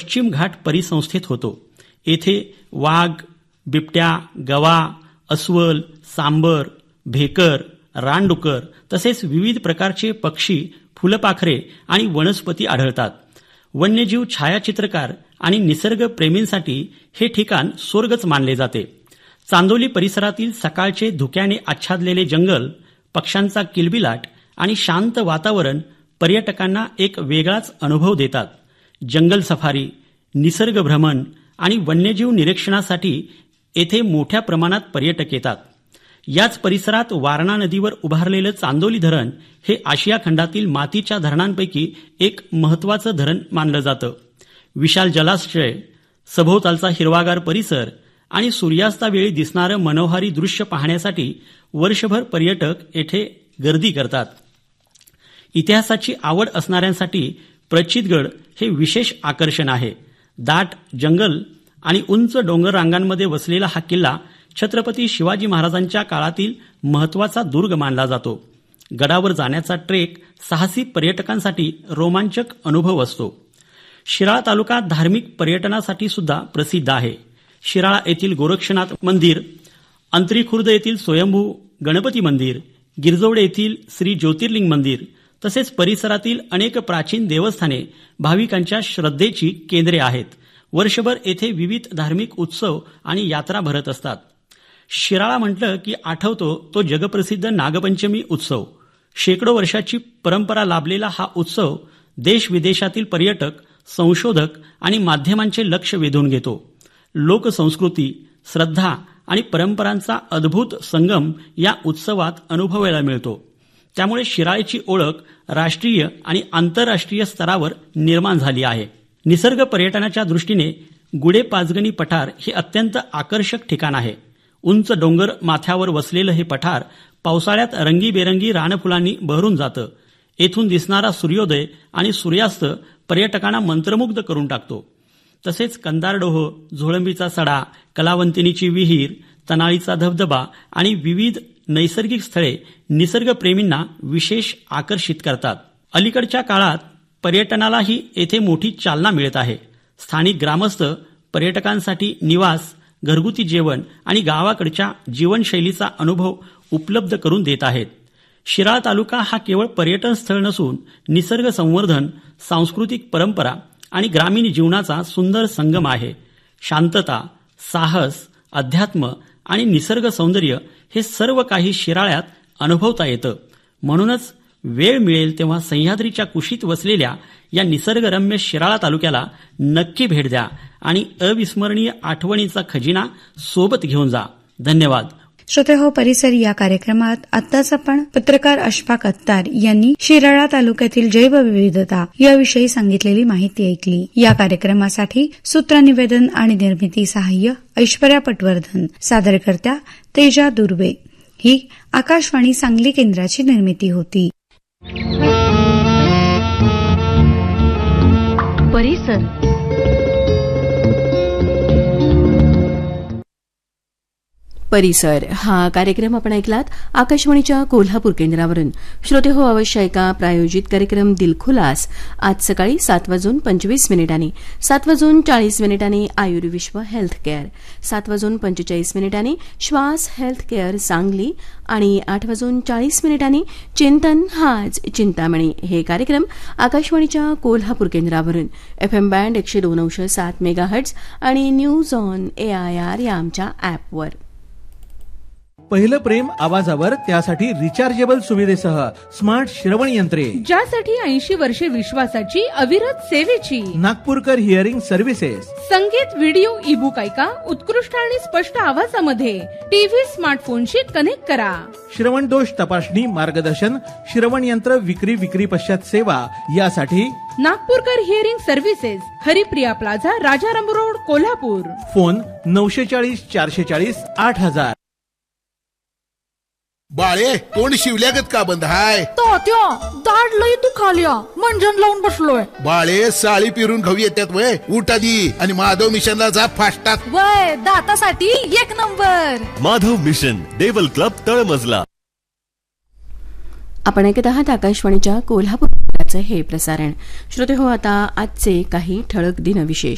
पश्चिम घाट परिसंस्थेत होतो. येथे वाघ, बिबट्या, गवा, अस्वल, सांबर, भेकर, रानडुकर तसेच विविध प्रकारचे पक्षी, फुलपाखरे आणि वनस्पती आढळतात. वन्यजीव छायाचित्रकार आणि निसर्ग प्रेमींसाठी हे ठिकाण स्वर्गच मानले जाते. चांदोली परिसरातील सकाळचे धुक्याने आच्छादलेले जंगल, पक्ष्यांचा किलबिलाट आणि शांत वातावरण पर्यटकांना एक वेगळाच अनुभव देतात. जंगल सफारी, निसर्ग भ्रमण आणि वन्यजीव निरीक्षणासाठी येथे मोठ्या प्रमाणात पर्यटक येतात. याच परिसरात वारणा नदीवर उभारलेलं चांदोली धरण हे आशिया खंडातील मातीच्या धरणांपैकी एक महत्त्वाचं धरण मानलं जातं. विशाल जलाशय, सभोवतालचा हिरवागार परिसर आणि सूर्यास्तावेळी दिसणारं मनोहारी दृश्य पाहण्यासाठी वर्षभर पर्यटक येथे गर्दी करतात. इतिहासाची आवड असणाऱ्यांसाठी प्रचितगड हे विशेष आकर्षण आहे. दाट जंगल आणि उंच डोंगर रांगांमध्ये वसलेला हा किल्ला छत्रपती शिवाजी महाराजांच्या काळातील महत्त्वाचा दुर्ग मानला जातो. गडावर जाण्याचा ट्रेक साहसी पर्यटकांसाठी रोमांचक अनुभव असतो. शिराळा तालुका धार्मिक पर्यटनासाठी सुद्धा प्रसिद्ध आहे. शिराळा येथील गोरक्षनाथ मंदिर, अंतरी खुर्द येथील स्वयंभू गणपती मंदिर, गिरजोडे येथील श्री ज्योतिर्लिंग मंदिर तसेच परिसरातील अनेक प्राचीन देवस्थाने भाविकांच्या श्रद्धेची केंद्रे आहेत. वर्षभर येथे विविध धार्मिक उत्सव आणि यात्रा भरत असतात. शिराळा म्हटलं की आठवतो तो जगप्रसिद्ध नागपंचमी उत्सव. शेकडो वर्षाची परंपरा लाभलेला हा उत्सव देश विदेशातील पर्यटक, संशोधक आणि माध्यमांचे लक्ष वेधून घेतो. लोकसंस्कृती, श्रद्धा आणि परंपरांचा अद्भुत संगम या उत्सवात अनुभवायला मिळतो. त्यामुळे शिराळेची ओळख राष्ट्रीय आणि आंतरराष्ट्रीय स्तरावर निर्माण झाली आहे. निसर्ग पर्यटनाच्या दृष्टीने गुढे पाचगणी पठार हे अत्यंत आकर्षक ठिकाण आहे. उंच डोंगर माथ्यावर वसलेलं हे पठार पावसाळ्यात रंगीबेरंगी रानफुलांनी बहरून जातं. येथून दिसणारा सूर्योदय आणि सूर्यास्त पर्यटकांना मंत्रमुग्ध करून टाकतो. तसेच कंदारडोह, झोळंबीचा सडा, कलावंतिनीची विहीर, तनाळीचा धबधबा आणि विविध नैसर्गिक स्थळे निसर्गप्रेमींना विशेष आकर्षित करतात. अलीकडच्या काळात पर्यटनालाही येथे मोठी चालना मिळत आहे. स्थानिक ग्रामस्थ पर्यटकांसाठी निवास, घरगुती जेवण आणि गावाकडच्या जीवनशैलीचा अनुभव उपलब्ध करून देत आहेत. शिराळा तालुका हा केवळ पर्यटन स्थळ नसून निसर्ग संवर्धन, सांस्कृतिक परंपरा आणि ग्रामीण जीवनाचा सुंदर संगम आहे. शांतता, साहस, अध्यात्म आणि निसर्ग सौंदर्य हे सर्व काही शिराळ्यात अनुभवता येतं. म्हणूनच वेळ मिळेल तेव्हा सह्याद्रीच्या कुशीत वसलेल्या या निसर्गरम्य शिराळा तालुक्याला नक्की भेट द्या आणि अविस्मरणीय आठवणीचा खजिना सोबत घेऊन जा. धन्यवाद. श्रोतेहो, परिसर या कार्यक्रमात आत्ताच आपण पत्रकार अशफाक अत्तार यांनी शिराळा तालुक्यातील जैवविविधता याविषयी सांगितलेली माहिती ऐकली. या कार्यक्रमासाठी सूत्रनिवेदन आणि निर्मिती सहाय्य ऐश्वर्या पटवर्धन, सादरकर्त्या तेजा दुर्वे. ही आकाशवाणी सांगली केंद्राची निर्मिती होती. परिसर परिसर हा कार्यक्रम आपण ऐकलात आकाशवाणीच्या कोल्हापूर केंद्रावरून. श्रोतेहो, अवश्य ऐका प्रायोजित कार्यक्रम दिलखुलास आज सकाळी 7:25 7:40 आयुर्विश्व हेल्थ केअर, 7:45 श्वास हेल्थ केअर सांगली आणि 8:40 चिंतन हाच चिंतामणी. हे कार्यक्रम आकाशवाणीच्या कोल्हापूर केंद्रावरून FM बँड 102.7 मेगाहर्ट्झ आणि न्यूज ऑन AIR या आमच्या ॲपवर. पहिलं प्रेम आवाजावर, त्यासाठी रिचार्जेबल सुविधेसह स्मार्ट श्रवण यंत्रे, ज्यासाठी 80 वर्षे विश्वासाची अविरत सेवेची. नागपूरकर हिअरिंग सर्व्हिसेस. संगीत, व्हिडिओ, ईबुक ऐका उत्कृष्ट आणि स्पष्ट आवाजामध्ये. टीव्ही, स्मार्टफोनशी कनेक्ट करा. श्रवण दोष तपासणी, मार्गदर्शन, श्रवण यंत्र विक्री पश्चात सेवा यासाठी नागपूरकर hearing services, Haripriya plaza, Rajaram road, Kolhapur. Phone 940 440 8000. बाळे, तोंड शिवल्यागत का बंद हाय? तात्या, दाढ लई दुखाल्या, मंजन लावून बसलोय. बाळे, साळी पिरून खाऊ येतात वय? उठ आधी आणि माधव मिशनला जा फास्टात. वय, दातासाठी एक number. Madhav mission, Deval club, तळमजला. आपण ऐकत आहात आकाशवाणीच्या कोल्हापूर केंद्राचं हे प्रसारण. श्रोते हो, आता आजचे काही ठळक दिनविशेष.